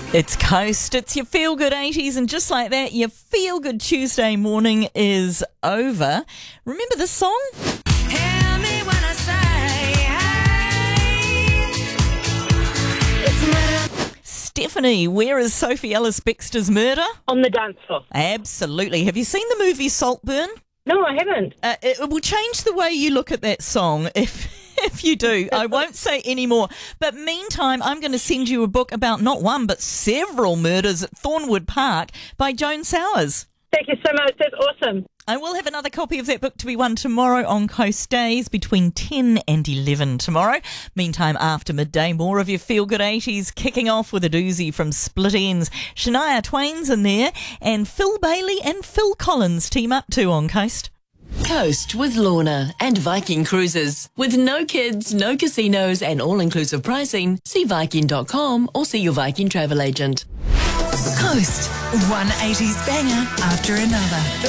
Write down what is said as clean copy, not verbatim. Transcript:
It's Coast, it's your Feel Good 80s, and just like that, your Feel Good Tuesday morning is over. Remember this song? Hear me when I say, it's murder. Stephanie, where is Sophie Ellis-Bextor's Murder? On the dance floor. Absolutely. Have you seen the movie Saltburn? No, I haven't. It will change the way you look at that song if you do. I won't say any more. But meantime, I'm going to send you a book about not one, but several murders at Thornwood Park by Joan Sowers. Thank you so much. That's awesome. I will have another copy of that book to be won tomorrow on Coast Days between 10 and 11 tomorrow. Meantime, after midday, more of your Feel Good 80s kicking off with a doozy from Split Ends. Shania Twain's in there, and Phil Bailey and Phil Collins team up too on Coast. Coast with Lorna and Viking Cruises. With no kids, no casinos and all-inclusive pricing, see Viking.com or see your Viking travel agent. Coast, one 80s banger after another.